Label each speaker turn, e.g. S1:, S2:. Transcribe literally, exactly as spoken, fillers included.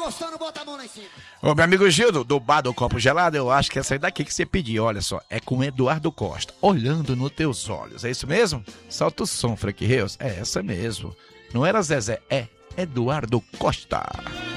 S1: gostando, bota a mão lá em cima.
S2: Ô, meu amigo Gildo, do bar do Copo Gelado, eu acho que essa aí daqui que você pediu, olha só. É com Eduardo Costa, Olhando nos Teus Olhos. É isso mesmo? Solta o som, Frank Reus. É essa mesmo. Não era Zezé, é Eduardo Costa.